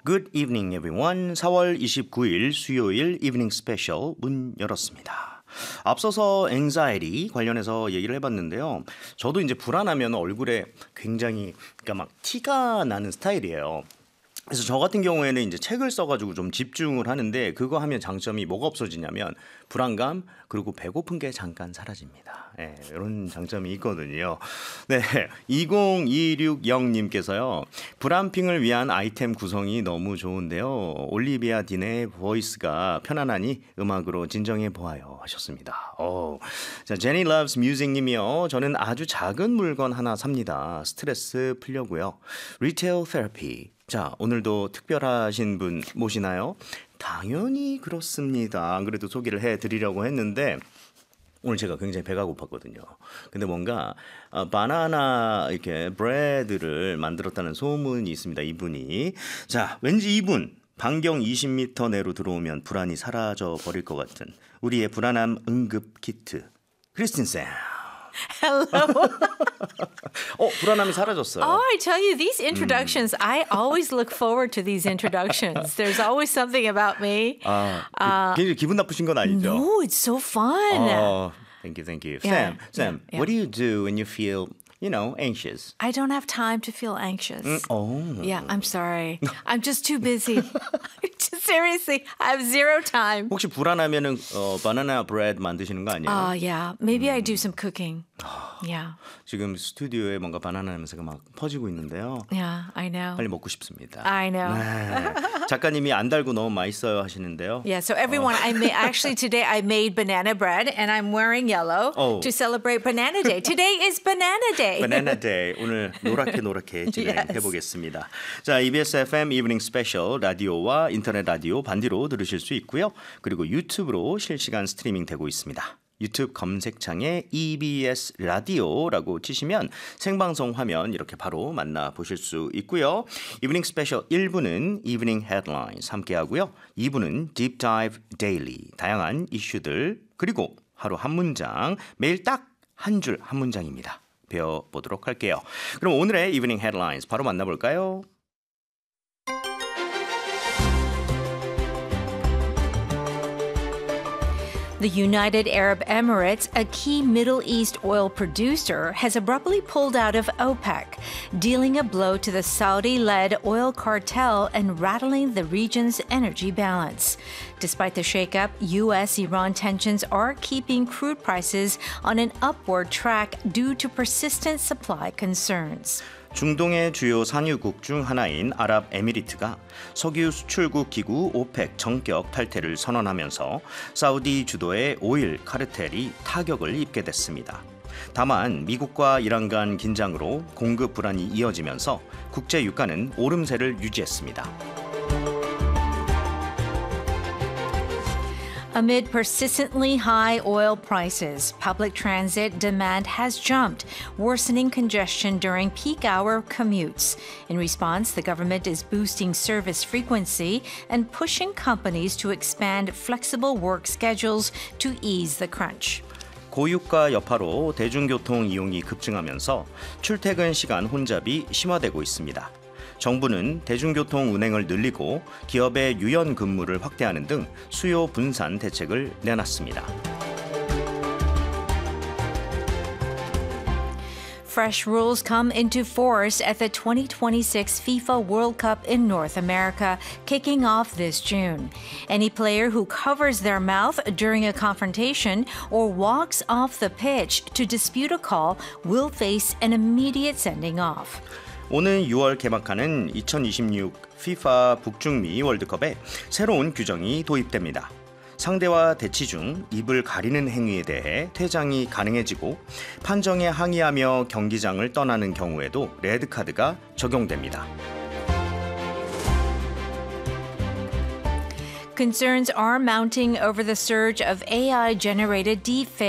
Good evening, everyone. 4월 29일 수요일 이브닝 스페셜 문 열었습니다. 앞서서 anxiety 관련해서 얘기를 해봤는데요. 저도 이제 불안하면 얼굴에 굉장히 그러니까 막 티가 나는 스타일이에요. 그래서 저 같은 경우에는 이제 책을 써가지고 좀 집중을 하는데 그거 하면 장점이 뭐가 없어지냐면 불안감 그리고 배고픈 게 잠깐 사라집니다. 네, 이런 장점이 있거든요. 네, 20260님께서요. 불안핑을 위한 아이템 구성이 너무 좋은데요. 올리비아 딘의 보이스가 편안하니 음악으로 진정해 보아요 하셨습니다. 자, 제니 loves music님이요. 저는 아주 작은 물건 하나 삽니다. 스트레스 풀려고요. 리테일 테라피. 자, 오늘도 특별하신 분 모시나요? 당연히 그렇습니다. 안 그래도 소개를 해드리려고 했는데 오늘 제가 굉장히 배가 고팠거든요. 근데 뭔가 바나나 이렇게 브레드를 만들었다는 소문이 있습니다. 이분이. 자, 왠지 이분 반경 20m 내로 들어오면 불안이 사라져 버릴 것 같은 우리의 불안함 응급 키트 크리스틴 쌤. Hello. 불안함이 사라졌어요. Oh, I tell you, these introductions, I always look forward to these introductions. There's always something about me. 굉장히 기분 나쁘신 건 아니죠? No, it's so fun. Thank you. Yeah, Sam, yeah. what do you do when you feel, anxious? I don't have time to feel anxious. Oh. Yeah, I'm sorry. I'm just too busy. Seriously, I have zero time. 혹시 불안하면은 바나나 브레드 만드시는 거 아니에요? Yeah, maybe I do some cooking. Yeah, 지금 스튜디오에 뭔가 바나나 냄새가 막 퍼지고 있는데요. yeah, I know. 빨리 먹고 싶습니다. I know. 네. 작가님이 안 달고 너무 맛있어요 하시는데요. Yeah, so everyone, actually today I made banana bread and I'm wearing yellow to celebrate Banana Day. Today is Banana Day. 바나나 데이 오늘 노랗게 진행해 보겠습니다. 자, EBS FM 이브닝 스페셜 라디오와 인터넷 라디오 반디로 들으실 수 있고요. 그리고 유튜브로 실시간 스트리밍 되고 있습니다. 유튜브 검색창에 EBS 라디오라고 치시면 생방송 화면 이렇게 바로 만나보실 수 있고요. 이브닝 스페셜 1부는 이브닝 헤드라인스 함께하고요. 2부는 딥 다이브 데일리 다양한 이슈들 그리고 하루 한 문장 매일 딱 한 줄 한 문장입니다. 배워보도록 할게요. 그럼 오늘의 이브닝 헤드라인스 바로 만나볼까요? The United Arab Emirates, a key Middle East oil producer, has abruptly pulled out of OPEC, dealing a blow to the Saudi-led oil cartel and rattling the region's energy balance. Despite the shakeup, U.S.-Iran tensions are keeping crude prices on an upward track due to persistent supply concerns. 중동의 주요 산유국 중 하나인 아랍에미리트가 석유 수출국 기구 오펙 정격 탈퇴를 선언하면서 사우디 주도의 오일 카르텔이 타격을 입게 됐습니다. 다만 미국과 이란 간 긴장으로 공급 불안이 이어지면서 국제 유가는 오름세를 유지했습니다. Amid persistently high oil prices, public transit demand has jumped, worsening congestion during peak hour commutes. In response, the government is boosting service frequency and pushing companies to expand flexible work schedules to ease the crunch. 고유가 여파로 대중교통 이용이 급증하면서 출퇴근 시간 혼잡이 심화되고 있습니다. 정부는 대중교통 운행을 늘리고 기업의 유연 근무를 확대하는 등 수요 분산 대책을 내놨습니다. Fresh rules come into force at the 2026 FIFA World Cup in North America, kicking off this June. Any player who covers their mouth during a confrontation or walks off the pitch to dispute a call will face an immediate sending off. 오는 6월 개막하는 2026 FIFA 북중미 월드컵에 새로운 규정이 도입됩니다. 상대와 대치 중 입을 가리는 행위에 대해 퇴장이 가능해지고 판정에 항의하며 경기장을 떠나는 경우에도 레드카드가 적용됩니다. Concerns are mounting over the surge of AI-generated deepfakes.